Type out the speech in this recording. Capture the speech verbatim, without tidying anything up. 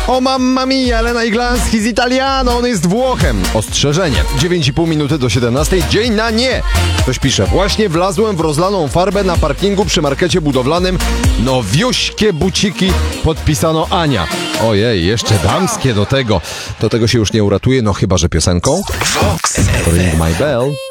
O mamma mia, Elena Iglanski z Italiano, on jest Włochem. Ostrzeżenie, dziewięć i pół minuty do siedemnastej, dzień na nie. Ktoś pisze, właśnie wlazłem w rozlaną farbę na parkingu przy markecie budowlanym. Nowiuśkie buciki, podpisano Ania. Ojej, jeszcze damskie do tego. Do tego się już nie uratuje, no chyba że piosenką. Ring my bell.